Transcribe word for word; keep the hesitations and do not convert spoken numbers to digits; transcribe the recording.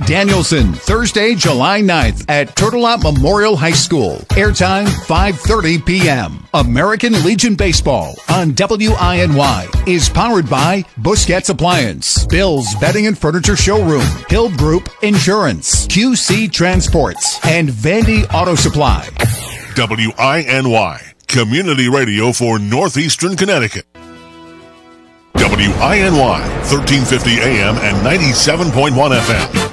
Danielson, Thursday, July ninth at Turtle Lot Memorial High School. Airtime five thirty p.m. American Legion Baseball on W I N Y is powered by Busquets Appliance, Bill's Bedding and Furniture Showroom, Hill Group Insurance, Q C Transports, and Vandy Auto Supply. W I N Y, Community Radio for Northeastern Connecticut. W I N Y, thirteen fifty A M and ninety-seven point one F M.